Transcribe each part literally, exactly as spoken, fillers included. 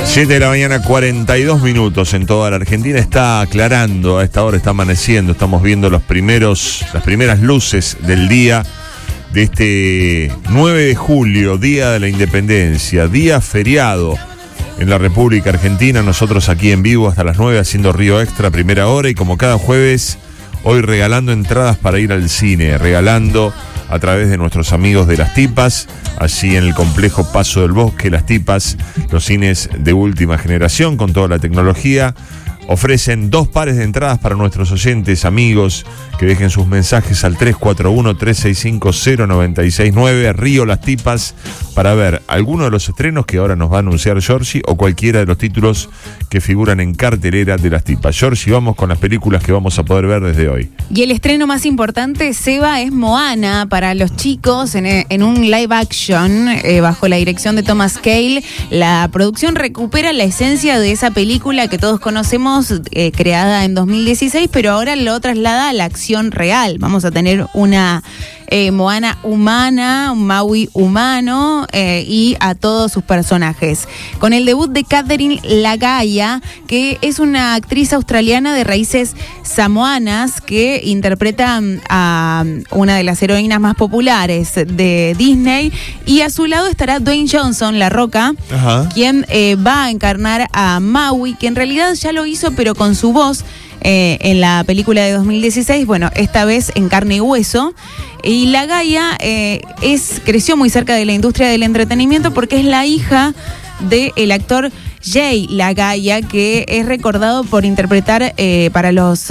siete de la mañana, cuarenta y dos minutos en toda la Argentina. Está aclarando, a esta hora está amaneciendo. Estamos viendo los primeros, las primeras luces del día de este nueve de julio, Día de la Independencia, día feriado en la República Argentina. Nosotros aquí en vivo hasta las nueve haciendo Río Extra, primera hora, y como cada jueves, hoy regalando entradas para ir al cine, regalando a través de nuestros amigos de Las Tipas, allí en el complejo Paso del Bosque. Las Tipas, los cines de última generación con toda la tecnología, ofrecen dos pares de entradas para nuestros oyentes, amigos, que dejen sus mensajes al tres cuatro uno, tres seis cinco, cero nueve seis nueve, Río Las Tipas, para ver alguno de los estrenos que ahora nos va a anunciar Giorgi o cualquiera de los títulos que figuran en cartelera de Las Tipas. Giorgi, vamos con las películas que vamos a poder ver desde hoy. Y el estreno más importante, Seba, es Moana para los chicos en, en un live action eh, bajo la dirección de Thomas Kail. La producción recupera la esencia de esa película que todos conocemos, Eh, creada en dos mil dieciséis, pero ahora lo traslada a la acción real. Vamos a tener una eh, Moana humana, un Maui humano eh, y a todos sus personajes. Con el debut de Katherine Lagaya, que es una actriz australiana de raíces samoanas que interpreta a una de las heroínas más populares de Disney, y a su lado estará Dwayne Johnson, La Roca, Ajá. quien eh, va a encarnar a Maui, que en realidad ya lo hizo pero con su voz eh, en la película de dos mil dieciséis, bueno, esta vez en carne y hueso. Y Lagaya eh, es, creció muy cerca de la industria del entretenimiento porque es la hija del actor Jay Lagaya, que es recordado por interpretar eh, para los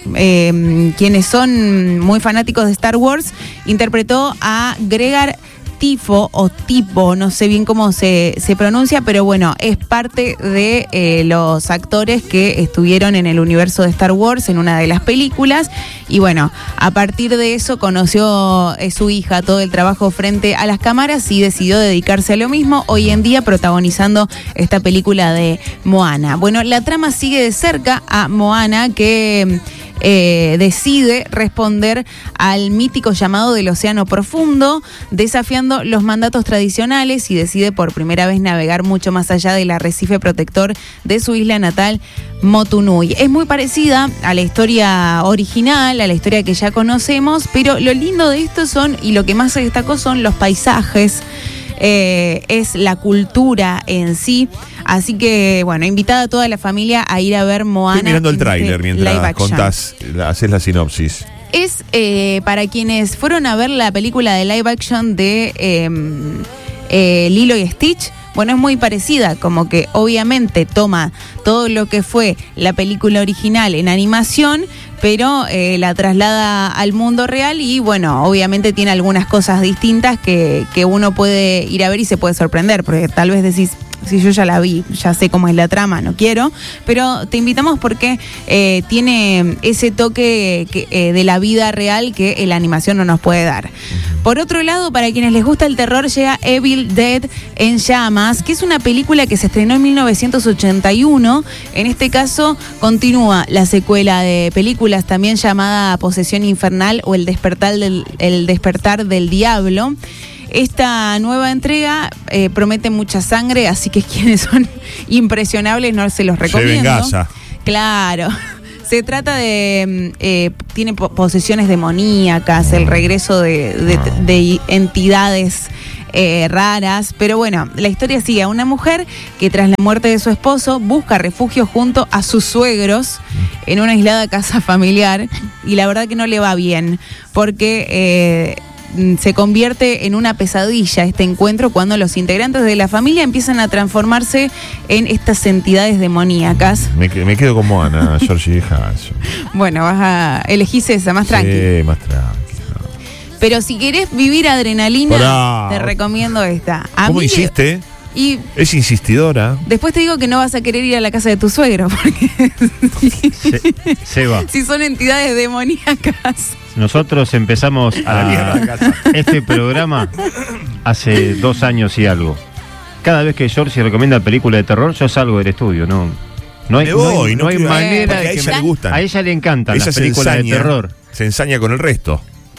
eh, quienes son muy fanáticos de Star Wars, interpretó a Gregar Tifo o Tipo, no sé bien cómo se, se pronuncia, pero bueno, es parte de eh, los actores que estuvieron en el universo de Star Wars en una de las películas, y bueno, a partir de eso conoció eh, su hija todo el trabajo frente a las cámaras y decidió dedicarse a lo mismo, hoy en día protagonizando esta película de Moana. Bueno, la trama sigue de cerca a Moana, que Eh, decide responder al mítico llamado del océano profundo, desafiando los mandatos tradicionales, y decide por primera vez navegar mucho más allá del arrecife protector de su isla natal, Motunui. Es muy parecida a la historia original, a la historia que ya conocemos, pero lo lindo de esto son, y lo que más se destacó, son los paisajes, eh, es la cultura en sí. Así que, bueno, invitada a toda la familia a ir a ver Moana. Estoy mirando el tráiler mientras contás, haces la sinopsis. Es eh, para quienes fueron a ver la película de live action de eh, eh, Lilo y Stitch. Bueno, es muy parecida, como que obviamente toma todo lo que fue la película original en animación, pero eh, la traslada al mundo real, y bueno, obviamente tiene algunas cosas distintas que, que uno puede ir a ver y se puede sorprender, porque tal vez decís, si yo ya la vi, ya sé cómo es la trama, no quiero, pero te invitamos porque eh, tiene ese toque que, eh, de la vida real que eh, la animación no nos puede dar. Por otro lado, para quienes les gusta el terror, llega Evil Dead en Llamas, que es una película que se estrenó en mil novecientos ochenta y uno. En este caso, continúa la secuela de películas también llamada Posesión Infernal o El Despertar del, el Despertar del Diablo. Esta nueva entrega eh, promete mucha sangre, así que quienes son impresionables no se los recomiendo. Se vengaza. Claro. Se trata de, eh, tiene posesiones demoníacas, el regreso de, de, de entidades eh, raras, pero bueno, la historia sigue a una mujer que tras la muerte de su esposo busca refugio junto a sus suegros en una aislada casa familiar, y la verdad que no le va bien, porque eh, se convierte en una pesadilla este encuentro cuando los integrantes de la familia empiezan a transformarse en estas entidades demoníacas. Me, me quedo como Ana, Giorgi, hija. Bueno, vas a elegir esa, más tranqui. Sí, más tranqui. Pero si querés vivir adrenalina, Pará. te recomiendo esta. A ¿Cómo mí, hiciste? Y es insistidora. Después te digo que no vas a querer ir a la casa de tu suegro, porque se, se va. Si son entidades demoníacas. Nosotros empezamos a este programa hace dos años y algo. Cada vez que Giorgi recomienda película de terror, yo salgo del estudio, ¿no? No hay, voy, no hay, no no hay quiero, manera a de ella que le gustan. A ella le encantan ella las películas ensaña, de terror. Se ensaña con el resto.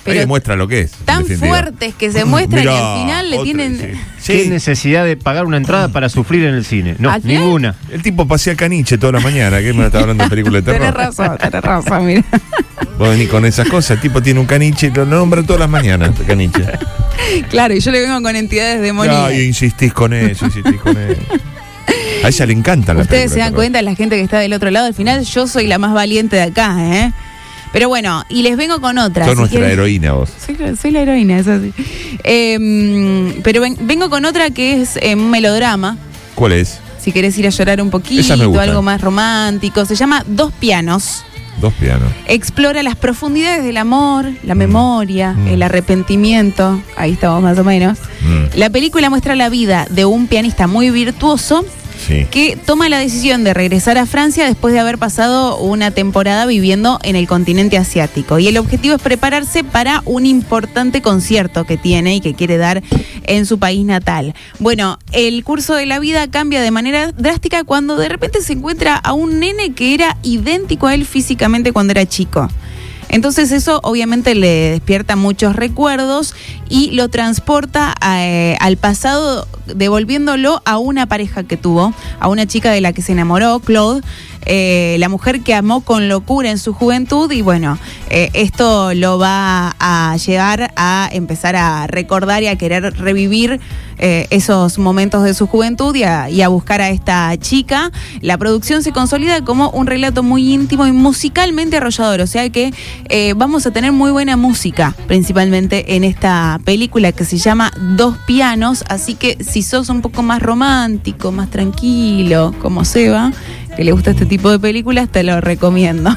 Pero ahí demuestra lo que es. Tan en definitiva. fuertes que se muestran Mirá, y al final le otra, tienen... sí. ¿Qué Sí. necesidad de pagar una entrada para sufrir en el cine? No, ¿Al final? ninguna. El tipo pasea caniche toda la mañana, que me está hablando de películas de Tenés terror. razón, tenés razón, mira. Vos venís con esas cosas, el tipo tiene un caniche y lo nombra todas las mañanas, el caniche. Claro, y yo le vengo con entidades demoníacas. Ay, insistís con eso, insistís con eso. A ella le encanta la Ustedes película se dan de terror. cuenta, la gente que está del otro lado, al final yo soy la más valiente de acá, ¿eh? Pero bueno, y les vengo con otra. Sos si nuestra quieren- heroína vos. Soy, soy la heroína, eso sí. Eh, pero ven- vengo con otra que es eh, un melodrama. ¿Cuál es? Si querés ir a llorar un Esas me poquito, gustan. algo más romántico. Se llama Dos Pianos. Dos pianos. Explora las profundidades del amor, la Mm. memoria, Mm. el arrepentimiento. Ahí estamos más o menos. Mm, La película muestra la vida de un pianista muy virtuoso sí. que toma la decisión de regresar a Francia después de haber pasado una temporada viviendo en el continente asiático. Y el objetivo es prepararse para un importante concierto que tiene y que quiere dar en su país natal. Bueno, el curso de la vida cambia de manera drástica cuando de repente se encuentra a un nene que era idéntico a él físicamente cuando era chico. Entonces eso obviamente le despierta muchos recuerdos y lo transporta a, eh, al pasado, devolviéndolo a una pareja que tuvo, a una chica de la que se enamoró, Claude, eh, la mujer que amó con locura en su juventud. Y bueno, eh, esto lo va a llevar a empezar a recordar y a querer revivir eh, esos momentos de su juventud y a, y a buscar a esta chica. La producción se consolida como un relato muy íntimo y musicalmente arrollador, o sea que eh, vamos a tener muy buena música, principalmente en esta película que se llama Dos Pianos. Así que si sos un poco más romántico, más tranquilo, como Seba, que le gusta este tipo de películas, te lo recomiendo.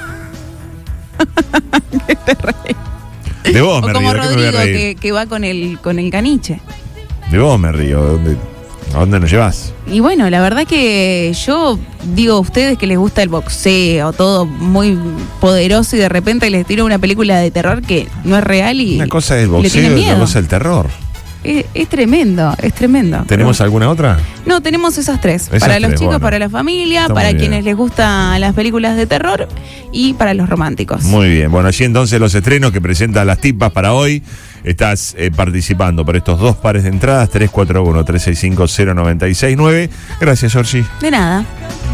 ¿Qué te reís? De vos O me como río. ¿de qué me voy a Rodrigo, reír? que, que va con el, con el caniche. De vos me río. ¿De dónde, ¿A dónde nos llevas? Y bueno, la verdad que yo digo a ustedes que les gusta el boxeo, todo muy poderoso, y de repente les tiro una película de terror que no es real y Una cosa es el le tienen boxeo y otra miedo. cosa el terror. Es, es tremendo, es tremendo. ¿Tenemos Pero- alguna otra? No, tenemos esas tres. Esas para los tres, chicos, bueno. para la familia, Está para muy quienes bien. les gustan las películas de terror y para los románticos. Muy bien. Bueno, allí entonces los estrenos que presentan las tipas para hoy. Estás eh, participando por estos dos pares de entradas, tres cuatro uno, tres seis cinco, cero nueve seis nueve. Gracias, Georgie. De nada.